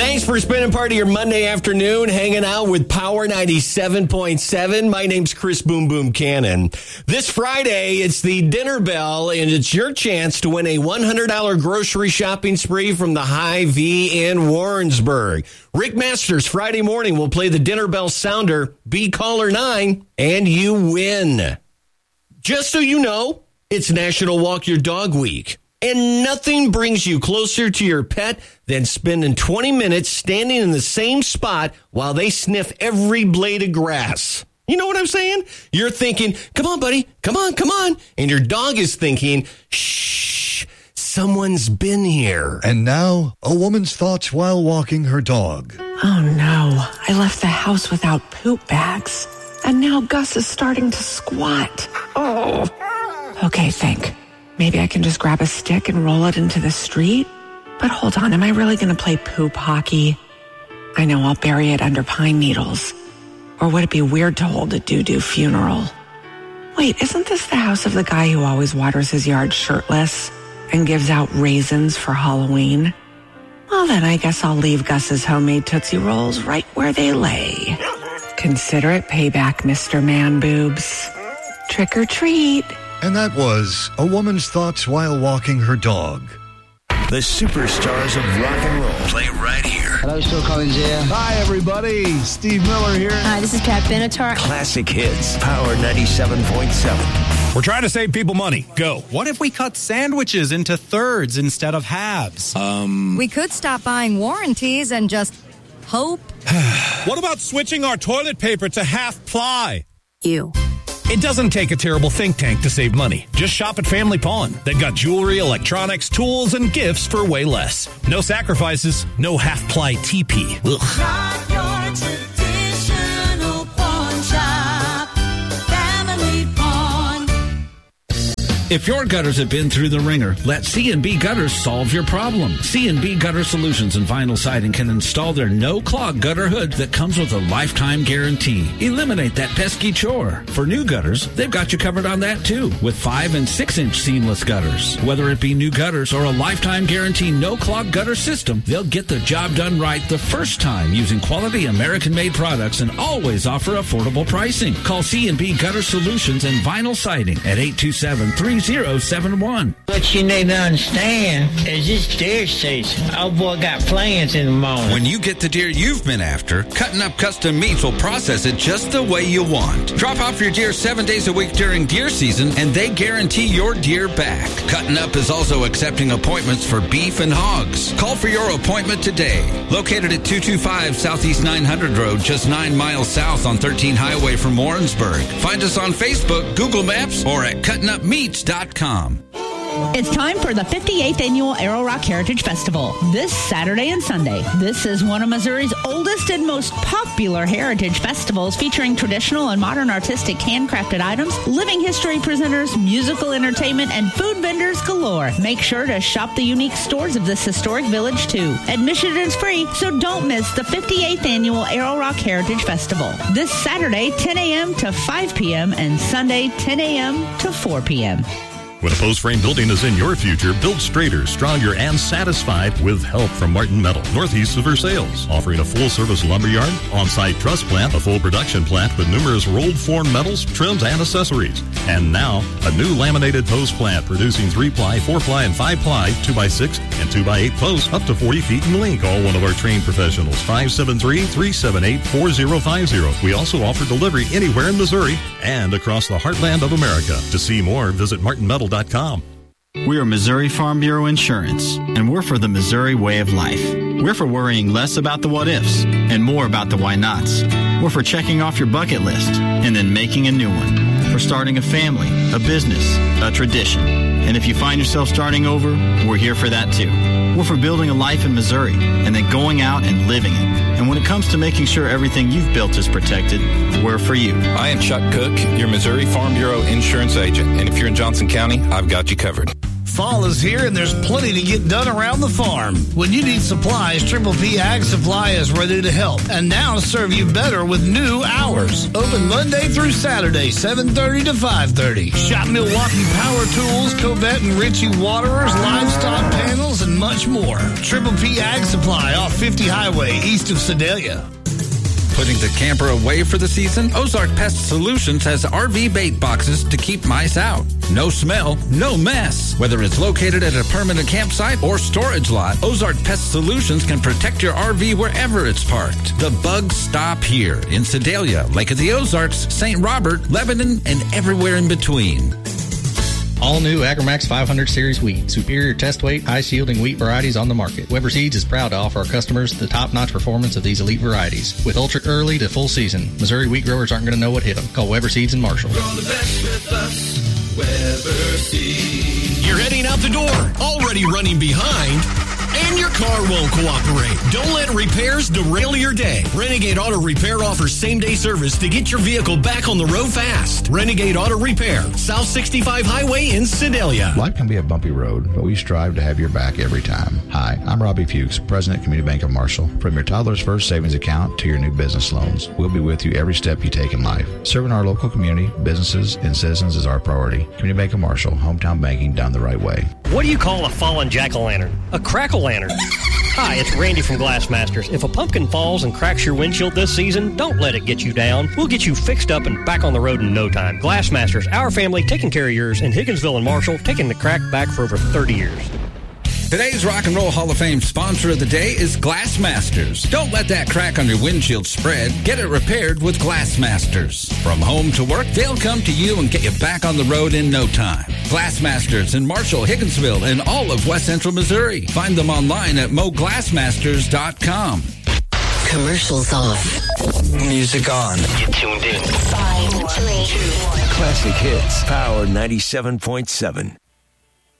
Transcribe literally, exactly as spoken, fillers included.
Thanks for spending part of your Monday afternoon hanging out with Power ninety-seven point seven. My name's Chris Boom Boom Cannon. This Friday, it's the dinner bell, and it's your chance to win a one hundred dollars grocery shopping spree from the Hy-Vee in Warrensburg. Rick Masters, Friday morning, will play the dinner bell sounder, be caller nine, and you win. Just so you know, it's National Walk Your Dog Week. And nothing brings you closer to your pet than spending twenty minutes standing in the same spot while they sniff every blade of grass. You know what I'm saying? You're thinking, come on, buddy, come on, come on. And your dog is thinking, shh, someone's been here. And now, a woman's thoughts while walking her dog. Oh, no. I left the house without poop bags. And now Gus is starting to squat. Oh. Okay, think. Maybe I can just grab a stick and roll it into the street? But hold on, am I really going to play poop hockey? I know, I'll bury it under pine needles. Or would it be weird to hold a doo-doo funeral? Wait, isn't this the house of the guy who always waters his yard shirtless and gives out raisins for Halloween? Well, then I guess I'll leave Gus's homemade Tootsie Rolls right where they lay. Consider it payback, Mister Man Boobs. Trick or treat. And that was a woman's thoughts while walking her dog. The superstars of rock and roll play right here. Hello, Phil Collins here. Hi, everybody. Steve Miller here. Hi, this is Pat Benatar. Classic hits, Power ninety-seven point seven. We're trying to save people money. Go. What if we cut sandwiches into thirds instead of halves? Um. We could stop buying warranties and just hope. What about switching our toilet paper to half ply? You. It doesn't take a terrible think tank to save money. Just shop at Family Pawn. They've got jewelry, electronics, tools, and gifts for way less. No sacrifices, no half-ply T P. Ugh. Not your traditional pawn shop. Family Pawn. If your gutters have been through the ringer, let C and B Gutters solve your problem. C and B Gutter Solutions and Vinyl Siding can install their no-clog gutter hood that comes with a lifetime guarantee. Eliminate that pesky chore. For new gutters, they've got you covered on that too, with five and six inch seamless gutters. Whether it be new gutters or a lifetime guarantee no-clog gutter system, they'll get the job done right the first time using quality American-made products and always offer affordable pricing. Call C and B Gutter Solutions and Vinyl Siding at eight two seven, three zero seven one. What you need to understand is this deer season. Old boy got plans in the morning. When you get the deer you've been after, Cutting Up Custom Meats will process it just the way you want. Drop off your deer seven days a week during deer season, and they guarantee your deer back. Cutting Up is also accepting appointments for beef and hogs. Call for your appointment today. Located at two two five Southeast nine hundred Road, just nine miles south on thirteen Highway from Warrensburg. Find us on Facebook, Google Maps, or at cutting up meats dot com. It's time for the fifty-eighth Annual Arrow Rock Heritage Festival, this Saturday and Sunday. This is one of Missouri's oldest and most popular heritage festivals, featuring traditional and modern artistic handcrafted items, living history presenters, musical entertainment, and food vendors galore. Make sure to shop the unique stores of this historic village, too. Admission is free, so don't miss the fifty-eighth Annual Arrow Rock Heritage Festival. This Saturday, ten a.m. to five p.m., and Sunday, ten a.m. to four p.m. When a post frame building is in your future, build straighter, stronger, and satisfied with help from Martin Metal, northeast of Versailles, offering a full-service lumberyard, on-site truss plant, a full production plant with numerous rolled form metals, trims, and accessories. And now, a new laminated post plant producing three-ply, four-ply, and five-ply, two by six, and two by eight posts up to forty feet in length. Call one of our trained professionals, five seven three, three seven eight, four zero five zero. We also offer delivery anywhere in Missouri and across the heartland of America. To see more, visit martin metal dot com. We are Missouri Farm Bureau Insurance, and we're for the Missouri way of life. We're for worrying less about the what-ifs and more about the why-nots. We're for checking off your bucket list and then making a new one. For starting a family, a business, a tradition. And if you find yourself starting over, we're here for that too. We're for building a life in Missouri and then going out and living it. And when it comes to making sure everything you've built is protected, we're for you. I am Chuck Cook, your Missouri Farm Bureau insurance agent. And if you're in Johnson County, I've got you covered. Fall is here and there's plenty to get done around the farm. When you need supplies, Triple P Ag Supply is ready to help and now serve you better with new hours. Open Monday through Saturday, seven thirty to five thirty. Shop Milwaukee Power Tools, Covette and Ritchie Waterers, livestock panels, and much more. Triple P Ag Supply off fifty Highway, east of Sedalia. Putting the camper away for the season? Ozark Pest Solutions has R V bait boxes to keep mice out. No smell, no mess. Whether it's located at a permanent campsite or storage lot, Ozark Pest Solutions can protect your R V wherever it's parked. The bugs stop here in Sedalia, Lake of the Ozarks, Saint Robert, Lebanon, and everywhere in between. All new AgriMax five hundred Series wheat. Superior test weight, high-shielding wheat varieties on the market. Weber Seeds is proud to offer our customers the top-notch performance of these elite varieties. With ultra early to full season, Missouri wheat growers aren't going to know what hit them. Call Weber Seeds in Marshall. Grow the best with us, Weber Seeds. You're heading out the door, already running behind, and your car won't cooperate. Don't let repairs derail your day. Renegade Auto Repair offers same-day service to get your vehicle back on the road fast. Renegade Auto Repair, South sixty-five Highway in Sedalia. Life can be a bumpy road, but we strive to have your back every time. Hi, I'm Robbie Fuchs, President, Community Bank of Marshall. From your toddler's first savings account to your new business loans, we'll be with you every step you take in life. Serving our local community, businesses, and citizens is our priority. Community Bank of Marshall, hometown banking done the right way. What do you call a fallen jack-o'-lantern? A crack-o'-lantern. Hi, it's Randy from Glassmasters. If a pumpkin falls and cracks your windshield this season, don't let it get you down. We'll get you fixed up and back on the road in no time. Glassmasters, our family taking care of yours in Higginsville and Marshall, taking the crack back for over thirty years. Today's Rock and Roll Hall of Fame sponsor of the day is Glassmasters. Don't let that crack on your windshield spread. Get it repaired with Glassmasters. From home to work, they'll come to you and get you back on the road in no time. Glassmasters in Marshall, Higginsville, and all of West Central Missouri. Find them online at mo glassmasters dot com. Commercials off. Music on. You tuned in. Five, three, two, one. Classic hits. Power ninety-seven point seven.